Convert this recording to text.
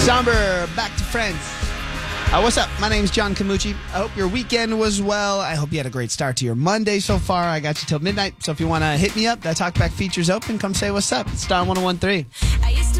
Somber, back to friends. What's up? My name's John Camucci. I hope your weekend was well. I hope you had a great start to your Monday so far. I got you till midnight, so if you want to hit me up, that Talkback feature's open. Come say what's up. It's Star 1013.